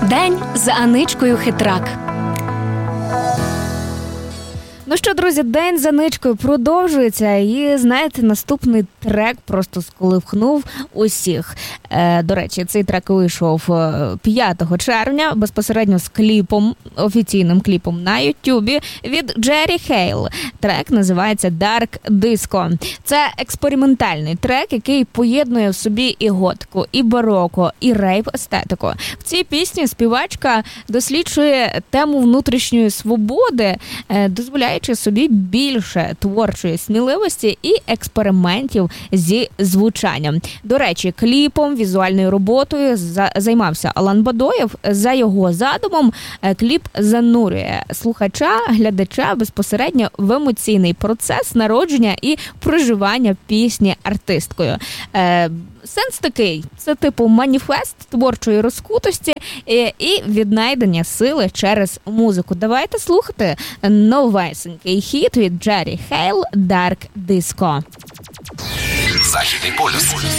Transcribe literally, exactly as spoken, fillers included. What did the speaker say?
День з Аничкою Хитрак. Ну що, друзі, день за Аничкою продовжується, і, знаєте, наступний трек просто сколихнув усіх. Е, до речі, цей трек вийшов п'ятого червня, безпосередньо з кліпом, офіційним кліпом на Ютубі від Джері Хейл. Трек називається Dark Disco. Це експериментальний трек, який поєднує в собі і готику, і бароко, і рейв-естетику. В цій пісні співачка досліджує тему внутрішньої свободи, е, дозволяє собі більше творчої сміливості і експериментів зі звучанням. До речі, кліпом, візуальною роботою займався Алан Бадоєв. За його задумом, кліп занурює слухача, глядача безпосередньо в емоційний процес народження і проживання пісні артисткою. Сенс такий, це типу маніфест творчої розкутості і віднайдення сили через музику. Давайте слухати новесенький хіт від Джері Хейл «Dark Disco». Західний полюс.